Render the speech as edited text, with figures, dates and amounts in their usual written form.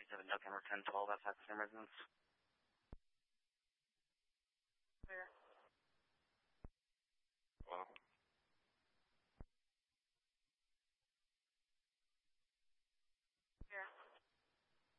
37 Duck Number 1012 outside the same residence.